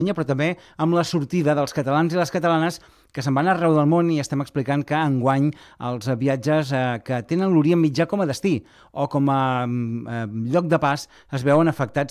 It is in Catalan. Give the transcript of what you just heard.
però també amb la sortida dels catalans i les catalanes que se'n van arreu del món, i estem explicant que enguany els viatges que tenen l'Orient Mitjà com a destí o com a lloc de pas es veuen afectats